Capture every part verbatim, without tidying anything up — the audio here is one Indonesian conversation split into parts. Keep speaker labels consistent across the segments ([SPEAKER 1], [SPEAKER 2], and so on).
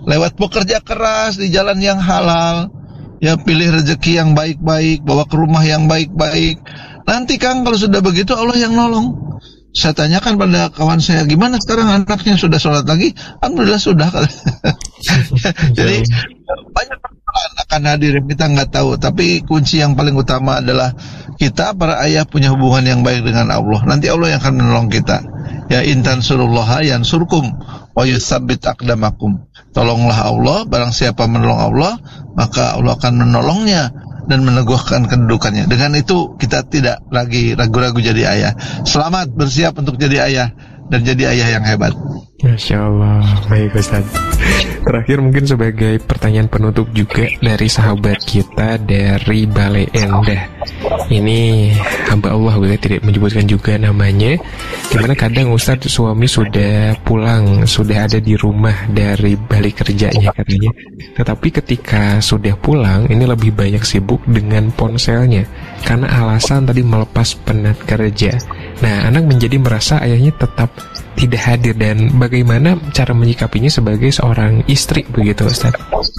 [SPEAKER 1] lewat bekerja keras di jalan yang halal, ya pilih rezeki yang baik-baik, bawa ke rumah yang baik-baik. Nanti Kang kalau sudah begitu Allah yang nolong. Saya tanyakan pada kawan saya, gimana sekarang anaknya sudah sholat lagi? Alhamdulillah sudah. Jadi banyak persoalan akan hadir yang kita nggak tahu. Tapi kunci yang paling utama adalah kita para ayah punya hubungan yang baik dengan Allah. Nanti Allah yang akan menolong kita. Ya intan surullaha yansurkum wa yutsabbit aqdamakum. Tolonglah Allah, barang siapa menolong Allah, maka Allah akan menolongnya dan meneguhkan kedudukannya. Dengan itu kita tidak lagi ragu-ragu jadi ayah. Selamat bersiap untuk jadi ayah dan jadi ayah yang hebat.
[SPEAKER 2] Masya Allah. Baik Ustaz. Terakhir mungkin sebagai pertanyaan penutup juga dari sahabat kita dari Bale Endah. Ini hamba Allah, kita tidak menyebutkan juga namanya. Dimana kadang Ustaz suami sudah pulang, sudah ada di rumah dari balik kerjanya katanya. Tetapi ketika sudah pulang, ini lebih banyak sibuk dengan ponselnya karena alasan tadi melepas penat kerja. Nah, anak menjadi merasa ayahnya tetap tidak hadir, dan bagaimana cara menyikapinya sebagai seorang istri begitu Ustaz?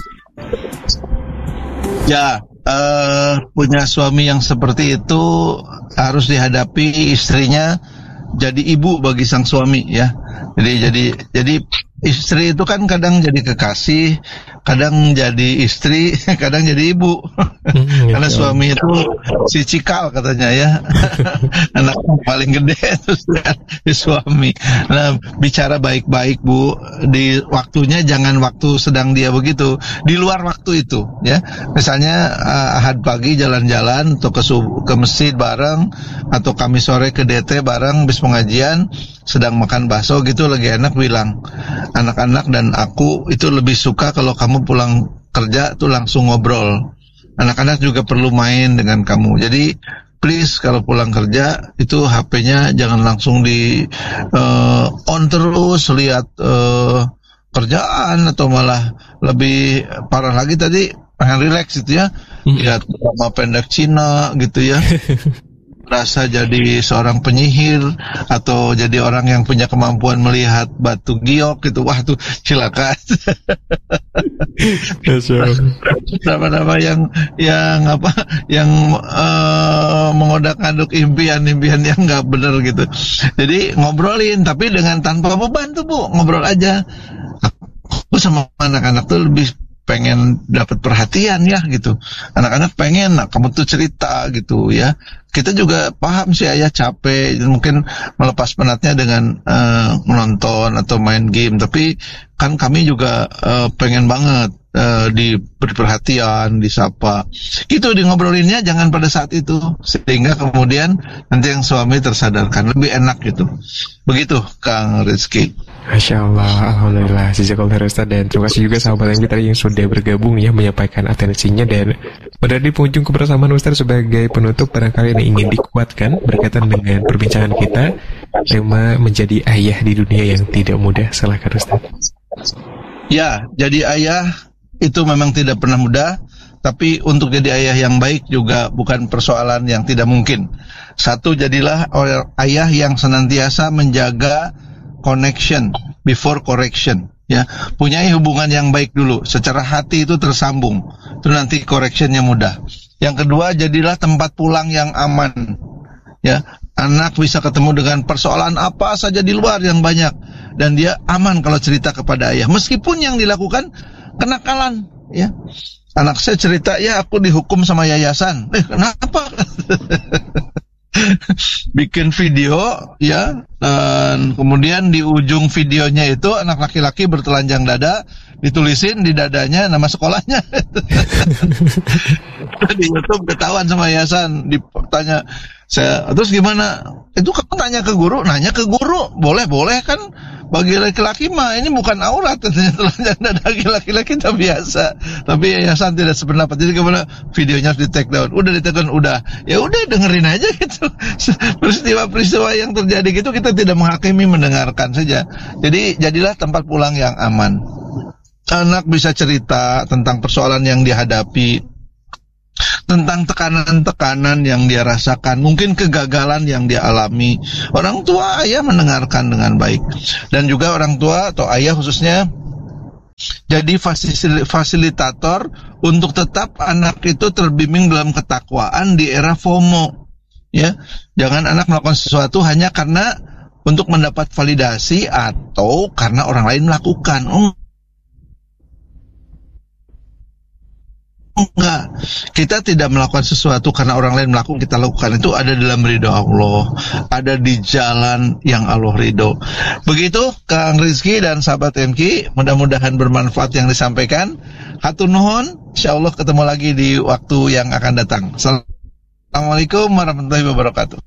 [SPEAKER 1] Ya, uh, punya suami yang seperti itu harus dihadapi istrinya jadi ibu bagi sang suami ya. Jadi jadi jadi istri itu kan kadang jadi kekasih, kadang jadi istri, kadang jadi ibu. Hmm, karena gitu. Suami itu si cikal katanya ya. Anak paling gede itu si suami. Nah, bicara baik-baik Bu, di waktunya jangan waktu sedang dia begitu, di luar waktu itu ya. Misalnya uh, Ahad pagi jalan-jalan atau ke sub- ke masjid bareng, atau Kamis sore ke D T bareng habis pengajian, sedang makan bakso gitu lagi enak, bilang, anak-anak dan aku itu lebih suka kalau kamu pulang kerja tuh langsung ngobrol. Anak-anak juga perlu main dengan kamu. Jadi please kalau pulang kerja itu H P-nya jangan langsung di uh, on terus, lihat uh, kerjaan, atau malah lebih parah lagi tadi pengen relax gitu ya, lihat drama pendek Cina gitu ya. Rasa jadi seorang penyihir atau jadi orang yang punya kemampuan melihat batu giok gitu, wah tuh silakan. Nama-nama yang yang apa yang uh, mengodak-aduk impian-impian yang nggak benar gitu. Jadi ngobrolin tapi dengan tanpa beban tuh Bu, ngobrol aja. Aku sama anak-anak tuh lebih pengen dapat perhatian ya gitu. Anak-anak pengen, nah, kamu tuh cerita gitu ya. Kita juga paham sih ayah capek, mungkin melepas penatnya dengan uh, menonton atau main game. Tapi kan kami juga uh, pengen banget uh, diberi perhatian, disapa. Gitu di ngobrolinnya jangan pada saat itu, sehingga kemudian nanti yang suami tersadarkan lebih enak gitu. Begitu Kang Rizky.
[SPEAKER 2] Masya Allah, Alhamdulillah, jazakallah Ustaz, dan terima kasih juga sahabat yang kita yang sudah bergabung ya, menyampaikan atensinya. Dan pada di penghujung kebersamaan Ustaz sebagai penutup, barangkali yang ingin dikuatkan berkaitan dengan perbincangan kita, tema menjadi ayah di dunia yang tidak mudah. Silakan Ustaz.
[SPEAKER 1] Ya, jadi ayah itu memang tidak pernah mudah, tapi untuk jadi ayah yang baik juga bukan persoalan yang tidak mungkin. Satu, jadilah ayah yang senantiasa menjaga connection before correction ya, punyai hubungan yang baik dulu, secara hati itu tersambung, itu nanti correctionnya mudah. Yang kedua, jadilah tempat pulang yang aman ya, anak bisa ketemu dengan persoalan apa saja di luar yang banyak, dan dia aman kalau cerita kepada ayah, meskipun yang dilakukan kenakalan ya. Anak saya cerita, ya aku dihukum sama yayasan. Eh kenapa? Bikin video ya, dan kemudian di ujung videonya itu anak laki-laki bertelanjang dada, ditulisin di dadanya nama sekolahnya. Di YouTube ketahuan sama yayasan, ditanya saya, terus gimana? Itu kamu tanya ke guru? Nanya ke guru, boleh-boleh kan, bagi laki-laki mah ini bukan aurat, katanya telanjang dada laki-laki itu biasa. Tapi yayasan tidak sependapat. Jadi gimana? Videonya harus di take down. Udah di take down, udah. Ya udah dengerin aja gitu. Peristiwa-peristiwa yang terjadi gitu kita tidak menghakimi, mendengarkan saja. Jadi jadilah tempat pulang yang aman. Anak bisa cerita tentang persoalan yang dihadapi, tentang tekanan-tekanan yang dia rasakan, mungkin kegagalan yang dia alami. Orang tua ayah mendengarkan dengan baik, dan juga orang tua atau ayah khususnya jadi fasilitator untuk tetap anak itu terbimbing dalam ketakwaan di era FOMO. Ya, jangan anak melakukan sesuatu hanya karena untuk mendapat validasi atau karena orang lain melakukan. Oh, enggak, kita tidak melakukan sesuatu karena orang lain melakukan, kita lakukan itu ada dalam ridho Allah, ada di jalan yang Allah ridho. Begitu Kang Rizky dan sahabat M K, mudah-mudahan bermanfaat yang disampaikan. Hatur nuhun, insyaallah ketemu lagi di waktu yang akan datang. Assalamualaikum warahmatullahi wabarakatuh.